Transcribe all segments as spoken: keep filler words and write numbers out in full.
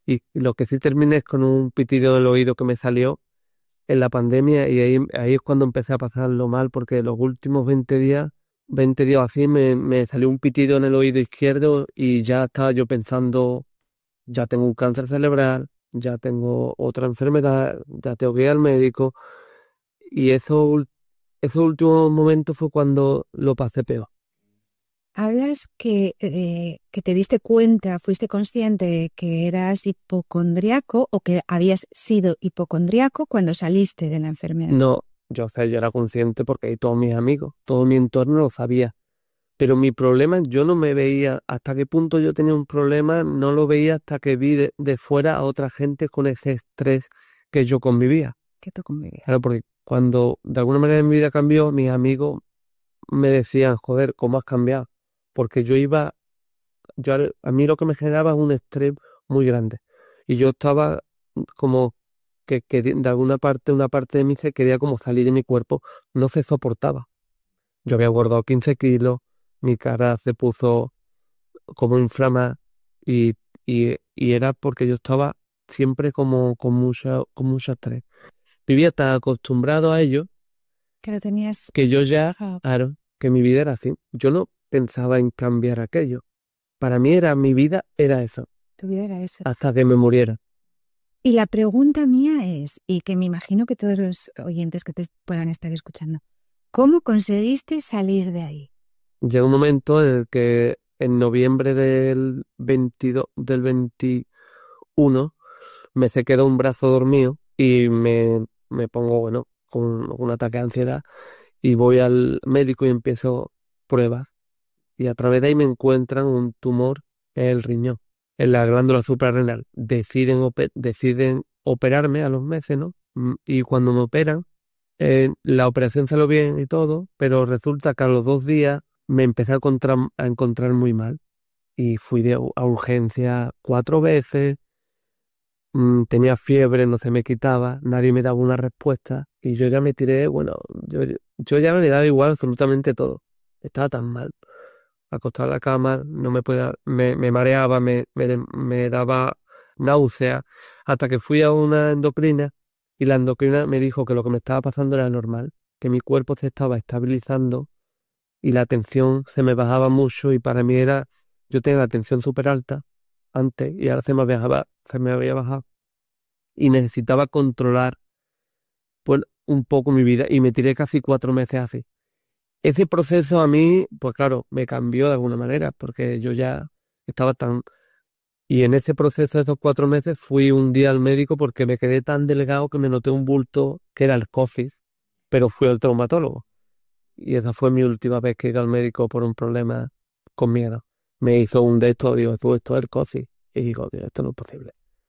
Y lo que sí terminé es con un pitido del oído que me salió en la pandemia y ahí, ahí es cuando empecé a pasarlo mal porque los últimos veinte días, veinte días así, me, me salió un pitido en el oído izquierdo y ya estaba yo pensando, ya tengo un cáncer cerebral, ya tengo otra enfermedad, ya tengo que ir al médico y eso, ul- esos últimos momentos fue cuando lo pasé peor. Hablas que, eh, que te diste cuenta, fuiste consciente de que eras hipocondriaco o que habías sido hipocondriaco cuando saliste de la enfermedad. No, yo, o sea, yo era consciente porque ahí todos mis amigos, todo mi entorno lo sabía. Pero mi problema, yo no me veía hasta qué punto yo tenía un problema, no lo veía hasta que vi de, de fuera a otra gente con ese estrés que yo convivía. ¿Qué tú convivías? Claro, porque cuando de alguna manera mi vida cambió, mis amigos me decían, joder, ¿cómo has cambiado? Porque yo iba, yo, al- a mí lo que me generaba es un estrés muy grande. Y yo estaba como que, que de de alguna parte, una parte de mí se quería como salir de mi cuerpo, no se soportaba. Yo había engordado quince kilos, mi cara se puso como inflamada y, y, y era porque yo estaba siempre como con mucha, con mucho estrés. Vivía tan acostumbrado a ello Que lo tenías que yo ya, fijado. claro, que mi vida era así. Yo no pensaba en cambiar aquello. Para mí era, mi vida era eso, Tu vida era eso. hasta que me muriera. Y la pregunta mía es, y que me imagino que todos los oyentes que te puedan estar escuchando, ¿cómo conseguiste salir de ahí? Llegó un momento en el que en noviembre del veintidós, del veintiuno me se quedó un brazo dormido y me, me pongo, bueno, con un ataque de ansiedad y voy al médico y empiezo pruebas y a través de ahí me encuentran un tumor en el riñón, en la glándula suprarrenal. Deciden, ope- deciden operarme a los meses, ¿no? Mm, Y cuando me operan, eh, la operación salió bien y todo, pero resulta que a los dos días me empecé a encontrar, a encontrar muy mal y fui de, u- a urgencia cuatro veces. Mm, tenía fiebre, no se me quitaba, nadie me daba una respuesta y yo ya me tiré, bueno, yo, yo ya me daba igual absolutamente todo. Estaba tan mal. Acostado en la cama, no me podía, me, me mareaba, me, me, me daba náusea, hasta que fui a una endocrina y la endocrina me dijo que lo que me estaba pasando era normal, que mi cuerpo se estaba estabilizando y la tensión se me bajaba mucho y para mí era, yo tenía la tensión súper alta antes y ahora se me bajaba, se me había bajado y necesitaba controlar pues, un poco mi vida y me tiré casi cuatro meses así. Ese proceso a mí, pues claro, me cambió de alguna manera porque yo ya estaba tan... Y en ese proceso de esos cuatro meses fui un día al médico porque me quedé tan delgado que me noté un bulto que era el COVID, pero fui al traumatólogo. Y esa fue mi última vez que he ido al médico por un problema con miedo. Me hizo un de estos, digo, tú, esto es el COVID. Y digo, "Tío, esto no es posible".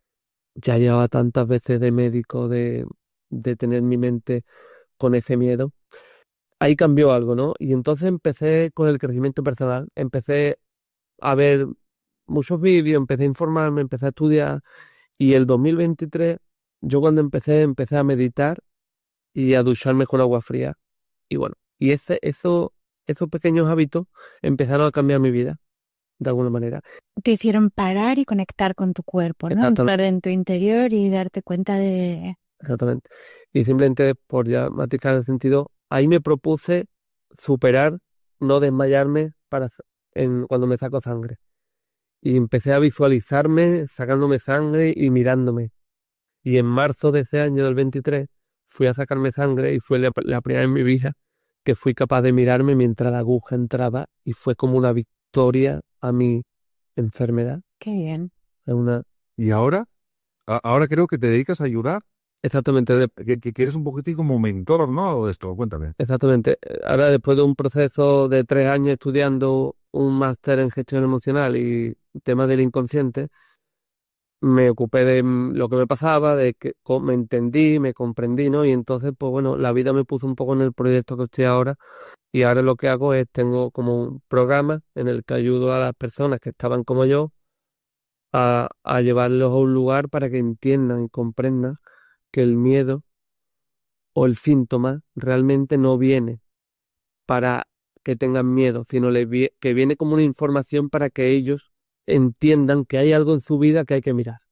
Ya llevaba tantas veces de médico de, de tener mi mente con ese miedo. Ahí cambió algo, ¿no? Y entonces empecé con el crecimiento personal, empecé a ver muchos vídeos, empecé a informarme, empecé a estudiar y el dos mil veintitrés, yo cuando empecé, empecé a meditar y a ducharme con agua fría y bueno, y ese, eso, esos pequeños hábitos empezaron a cambiar mi vida, de alguna manera. Te hicieron parar y conectar con tu cuerpo, ¿no? Exactamente, Entrar en tu interior y darte cuenta de... exactamente. Y simplemente por ya maticar el sentido, ahí me propuse superar, no desmayarme para, sa- en, cuando me saco sangre. Y empecé a visualizarme sacándome sangre y mirándome. Y en marzo de ese año del veintitrés fui a sacarme sangre y fue la, la primera vez en mi vida que fui capaz de mirarme mientras la aguja entraba y fue como una victoria a mi enfermedad. Qué bien. Es una, Y ahora, a- ahora creo que te dedicas a ayudar, exactamente, de- que, que, que eres un poquitín como mentor, ¿no? De esto, cuéntame. exactamente. Ahora después de un proceso de tres años estudiando un máster en gestión emocional y temas del inconsciente, me ocupé de mm, lo que me pasaba, de que co- me entendí, me comprendí, ¿no? Y entonces, pues bueno, la vida me puso un poco en el proyecto que estoy ahora y ahora lo que hago es, tengo como un programa en el que ayudo a las personas que estaban como yo a, a llevarlos a un lugar para que entiendan y comprendan que el miedo o el síntoma realmente no viene para que tengan miedo, sino les vie- que viene como una información para que ellos entiendan que hay algo en su vida que hay que mirar.